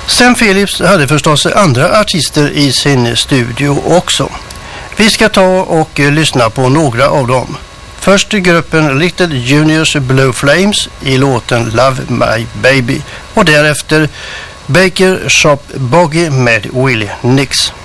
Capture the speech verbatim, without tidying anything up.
Sam Phillips hade förstås andra artister i sin studio också. Vi ska ta och lyssna på några av dem. Först gruppen Little Juniors Blue Flames i låten Love My Baby och därefter Baker Shop Boogie med Willie Nix.